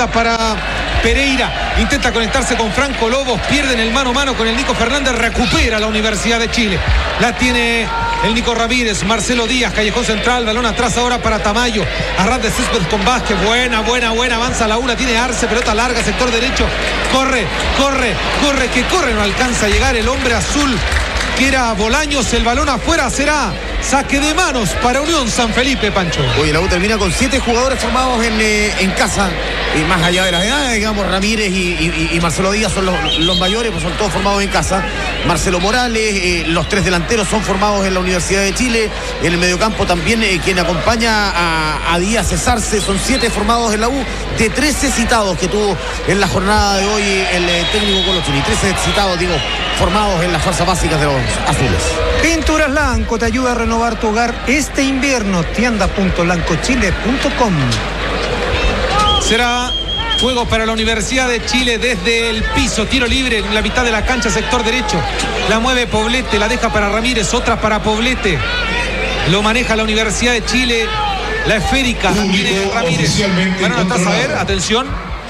queda para Pereira. Intenta conectarse con Franco Lobos. Pierden el mano a mano con el Nico Fernández. Recupera la Universidad de Chile. La tiene el Nico Ramírez. Marcelo Díaz, callejón central. Balón atrás ahora para Tamayo. Arras de césped con Vázquez. Buena. Avanza la una. Tiene Arce. Pelota larga. Sector derecho. Corre. No alcanza a llegar el hombre azul, que era Bolaños. El balón afuera. Será saque de manos para Unión San Felipe, Pancho. Oye, la U termina con 7 jugadores formados en casa. Y más allá de las edades, digamos, Ramírez y Marcelo Díaz son los mayores, pues son todos formados en casa. Marcelo Morales, los 3 delanteros son formados en la Universidad de Chile. En el mediocampo también quien acompaña a Díaz Cesarse. Son 7 formados en la U, de 13 citados que tuvo en la jornada de hoy el técnico Colochini. 13 citados, digo, formados en las fuerzas básicas de los azules. Pinturas Lanco te ayuda a renovar tu hogar este invierno. Tienda.lancochile.com. Será juego para la Universidad de Chile desde el piso. Tiro libre en la mitad de la cancha, sector derecho. La mueve Poblete, la deja para Ramírez, otra para Poblete. Lo maneja la Universidad de Chile. La esférica la tiene Ramírez. Bueno, atrás, a ver, atención.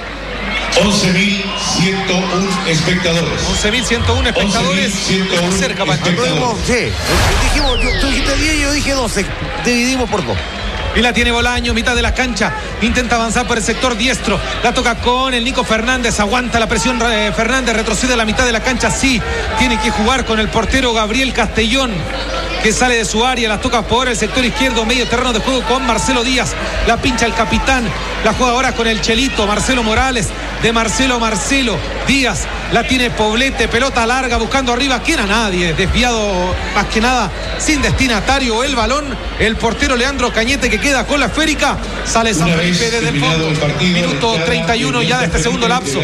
11.101 espectadores. 11.101 espectadores. Cerca, Pancho. Sí, dijimos, tú dijiste 10 y yo dije 12. Dividimos por 2. Y la tiene Bolaño, mitad de la cancha. Intenta avanzar por el sector diestro. La toca con el Nico Fernández. Aguanta la presión Fernández. Retrocede a la mitad de la cancha. Sí, tiene que jugar con el portero Gabriel Castellón, que sale de su área. La toca por el sector izquierdo. Medio terreno de juego con Marcelo Díaz. La pincha el capitán. La juega ahora con el Chelito. Marcelo Morales. De Marcelo Díaz. La tiene Poblete. Pelota larga buscando arriba. ¿Quién? A nadie. Desviado más que nada. Sin destinatario el balón. El portero Leandro Cañete, que queda con la esférica. Sale San Felipe desde el fondo. Minuto 31 ya de este segundo lapso.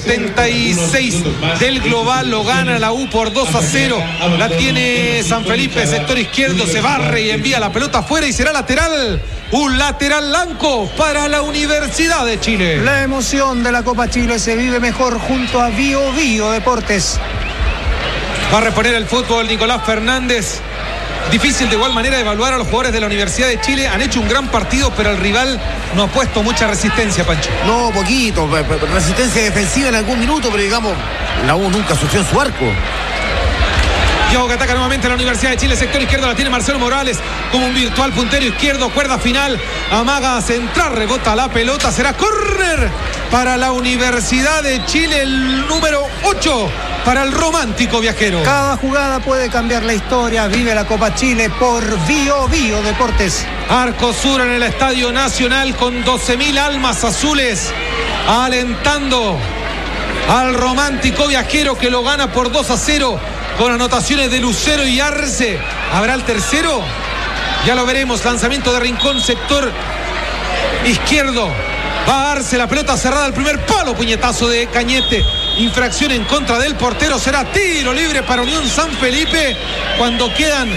76 del global. Lo gana la U por 2-0. La tiene San Felipe, sector izquierdo. Se barre y envía la pelota afuera y será lateral. Un lateral blanco para la Universidad de Chile. La emoción de la Copa Chile se vive mejor junto a Bio Bio Deportes. Va a reponer el fútbol Nicolás Fernández. Difícil de igual manera evaluar a los jugadores de la Universidad de Chile. Han hecho un gran partido, pero el rival no ha puesto mucha resistencia, Pancho. No, poquito. Resistencia defensiva en algún minuto, pero digamos, la U nunca sufrió en su arco. Yago, que ataca nuevamente la Universidad de Chile, sector izquierdo. La tiene Marcelo Morales como un virtual puntero izquierdo. Cuerda final, amaga a centrar, rebota la pelota. Será córner para la Universidad de Chile, el número 8 para el romántico viajero. Cada jugada puede cambiar la historia. Vive la Copa Chile por Bio Bio Deportes. Arco Sur en el Estadio Nacional con 12.000 almas azules alentando al romántico viajero, que lo gana por 2-0 con anotaciones de Lucero y Arce. ¿Habrá el tercero? Ya lo veremos. Lanzamiento de Rincón, sector izquierdo. Va a Arce, la pelota cerrada al primer palo. Puñetazo de Cañete. Infracción en contra del portero. Será tiro libre para Unión San Felipe cuando quedan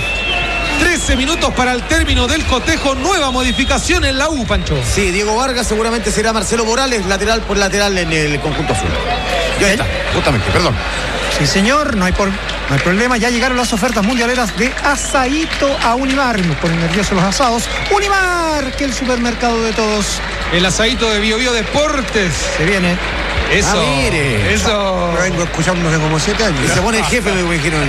13 minutos para el término del cotejo. Nueva modificación en la U, Pancho. Sí, Diego Vargas seguramente será Marcelo Morales, lateral por lateral en el conjunto azul. Ya está, justamente, perdón. Sí, señor, no hay problema. Ya llegaron las ofertas mundialeras de Asaíto a Unimar. Me ponen nerviosos los asados. Unimar, que el supermercado de todos. El asadito de Bio Bio Deportes. Se viene. Eso. Mire. Eso. Lo vengo escuchando hace como 7 años. Y se pone el jefe, me imagino.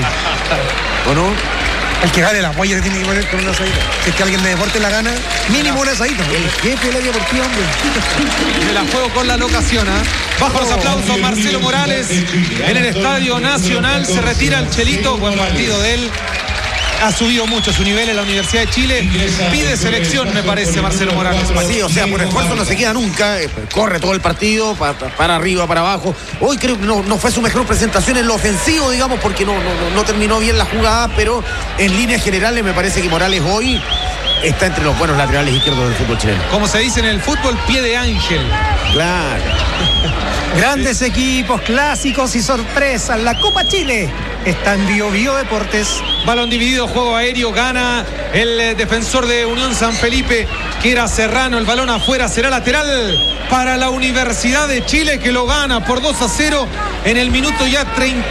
¿O no? El que gane la polla que tiene que poner con una asadita. Si es que alguien de deporte la gana, mínimo una asadita. El jefe de la deportiva, hombre. Me la juego con la locación, ¿eh? Bajo los aplausos, Marcelo Morales en el Estadio Nacional. Se retira el Chelito. Buen partido de él. Ha subido mucho su nivel en la Universidad de Chile. Pide selección, me parece, Marcelo Morales. Sí, o sea, por esfuerzo no se queda nunca. Corre todo el partido, para arriba, para abajo. Hoy creo que no fue su mejor presentación en lo ofensivo, digamos, porque no terminó bien la jugada, pero en líneas generales me parece que Morales hoy está entre los buenos laterales izquierdos del fútbol chileno. Como se dice en el fútbol, pie de ángel. Claro. Grandes equipos, clásicos y sorpresas. La Copa Chile está en Bio Bio Deportes. Balón dividido, juego aéreo, gana el defensor de Unión San Felipe, que era Serrano. El balón afuera, será lateral para la Universidad de Chile, que lo gana por 2-0 en el minuto ya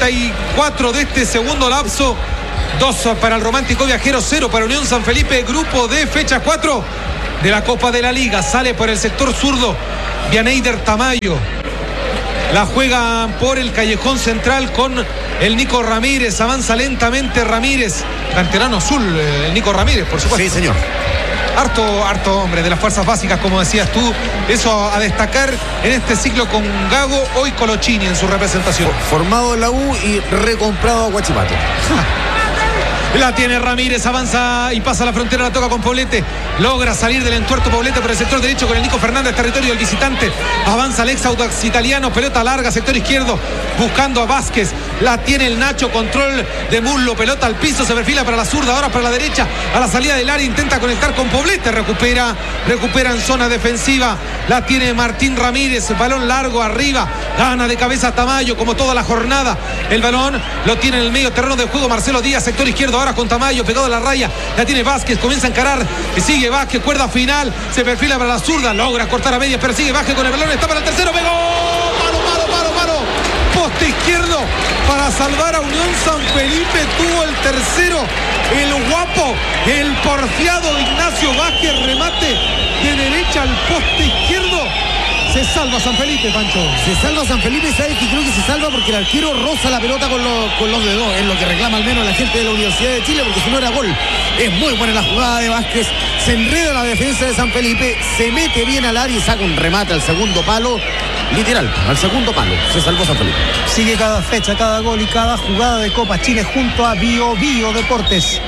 34 de este segundo lapso. 2 para el romántico viajero, 0 para Unión San Felipe. Grupo D, fecha 4. de la Copa de la Liga. Sale por el sector zurdo Vianeyder Tamayo. La juegan por el callejón central con el Nico Ramírez. Avanza lentamente Ramírez. Canterano azul, el Nico Ramírez, por supuesto. Sí, señor. Harto hombre de las fuerzas básicas, como decías tú. Eso a destacar en este ciclo con Gago, hoy Colochini en su representación. Formado en la U y recomprado a Huachipato. La tiene Ramírez, avanza y pasa la frontera, la toca con Poblete. Logra salir del entuerto Poblete por el sector derecho con el Nico Fernández, territorio del visitante. Avanza el ex Audax italiano, pelota larga, sector izquierdo, buscando a Vázquez. La tiene el Nacho, control de muslo, pelota al piso, se perfila para la zurda, ahora para la derecha, a la salida del área, intenta conectar con Poblete, recupera en zona defensiva. La tiene Martín Ramírez, balón largo arriba, gana de cabeza Tamayo, como toda la jornada. El balón lo tiene en el medio terreno de juego Marcelo Díaz, sector izquierdo, ahora con Tamayo, pegado a la raya. La tiene Vázquez, comienza a encarar, sigue Vázquez, cuerda final, se perfila para la zurda, logra cortar a medias, pero sigue Vázquez con el balón, está para el tercero, pegó, mano, poste izquierdo para salvar a Unión San Felipe, tuvo el tercero, el guapo, el porfiado Ignacio Vázquez, remate de derecha al poste izquierdo. Se salva San Felipe, Pancho. Se salva San Felipe, ¿sabes que creo que se salva? Porque el arquero roza la pelota con los dedos. Es lo que reclama al menos la gente de la Universidad de Chile, porque si no era gol. Es muy buena la jugada de Vázquez. Se enreda la defensa de San Felipe, se mete bien al área y saca un remate al segundo palo. Literal, al segundo palo. Se salvó San Felipe. Sigue cada fecha, cada gol y cada jugada de Copa Chile junto a Bio Deportes.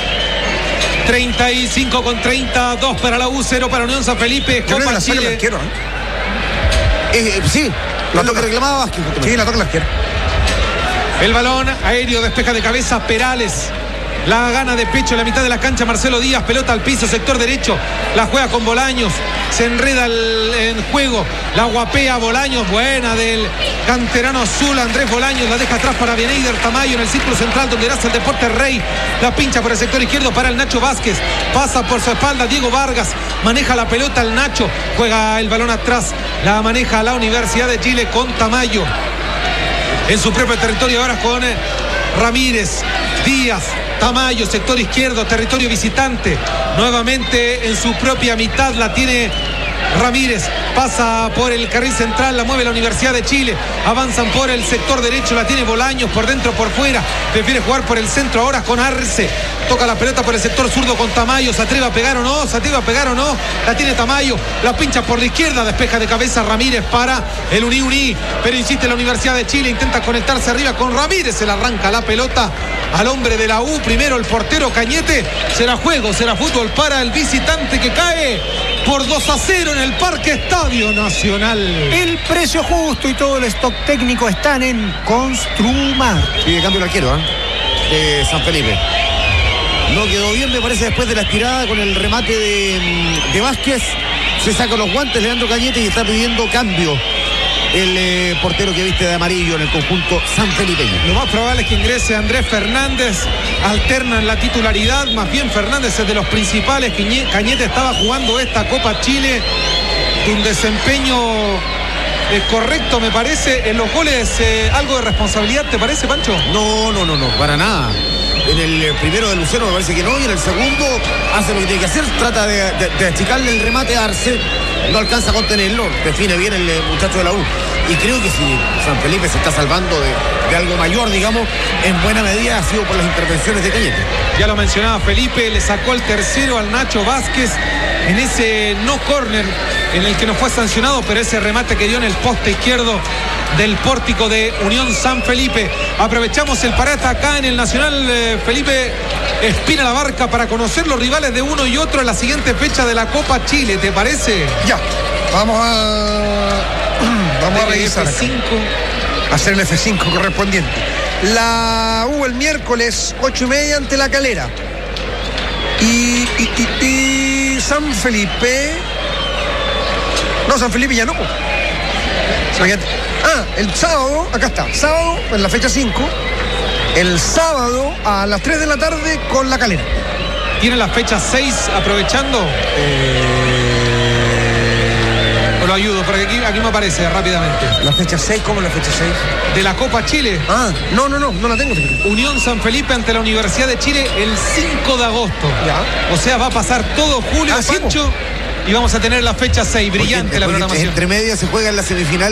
35-32 para la U, 0 para Unión San Felipe. Yo creo Copa que la saca el Chile. arquero, Sí, lo que reclamaba Vázquez. Sí, la toca el arquero. El balón aéreo, despeja de cabeza Perales. La gana de pecho en la mitad de la cancha Marcelo Díaz, pelota al piso, sector derecho, la juega con Bolaños, se enreda en juego, la guapea Bolaños, buena del canterano azul Andrés Bolaños, la deja atrás para Vianeyder Tamayo en el círculo central donde hace el Deporte Rey, la pincha por el sector izquierdo para el Nacho Vázquez, pasa por su espalda Diego Vargas, maneja la pelota el Nacho, juega el balón atrás, la maneja la Universidad de Chile con Tamayo. En su propio territorio ahora con Ramírez, Díaz, Tamayo, sector izquierdo, territorio visitante. Nuevamente en su propia mitad la tiene Ramírez, pasa por el carril central, la mueve la Universidad de Chile, avanzan por el sector derecho, la tiene Bolaños, por dentro, por fuera, prefiere jugar por el centro ahora con Arce, toca la pelota por el sector zurdo con Tamayo, se atreve a pegar o no, la tiene Tamayo, la pincha por la izquierda, despeja de cabeza Ramírez para el Uni, pero insiste la Universidad de Chile, intenta conectarse arriba con Ramírez, se le arranca la pelota al hombre de la U, primero el portero Cañete, será juego, será fútbol para el visitante que cae por 2-0 en el Parque Estadio Nacional. El precio justo y todo el stock técnico están en Construmar. Y de cambio el arquero, de San Felipe. No quedó bien, me parece, después de la estirada con el remate de Vázquez. Se saca los guantes Leandro Cañete y está pidiendo cambio el portero que viste de amarillo en el conjunto sanfelipeño. Lo más probable es que ingrese Andrés Fernández, alternan la titularidad, más bien Fernández es de los principales. Cañete estaba jugando esta Copa Chile de un desempeño correcto, me parece. En los goles, algo de responsabilidad, ¿te parece, Pancho? No, para nada. En el primero de Lucero me parece que no, y en el segundo hace lo que tiene que hacer, trata de achicarle el remate a Arce, no alcanza a contenerlo, define bien el muchacho de la U. Y creo que si San Felipe se está salvando de algo mayor, digamos, en buena medida ha sido por las intervenciones de Cañete. Ya lo mencionaba Felipe, le sacó el tercero al Nacho Vázquez en ese no córner en el que no fue sancionado, pero ese remate que dio en el poste izquierdo del pórtico de Unión San Felipe. Aprovechamos el parate acá en el Nacional, Felipe Espina la Barca, para conocer los rivales de uno y otro en la siguiente fecha de la Copa Chile, ¿te parece? Ya, vamos a revisar F5. hacer el F5 correspondiente. La U el miércoles 8:30 ante La Calera. Y San Felipe. No, San Felipe ya no. El sábado, acá está, sábado, en la fecha 5, el sábado a las 3 de la tarde con La Calera. ¿Tiene la fecha 6 aprovechando? O lo ayudo, porque aquí me aparece rápidamente. ¿La fecha 6? ¿Cómo la fecha 6? De la Copa Chile. No la tengo. Unión San Felipe ante la Universidad de Chile el 5 de agosto. Ya. O sea, va a pasar todo julio, Sí, Pancho. y vamos a tener la fecha 6. Brillante la programación. Entre media se juega en la semifinal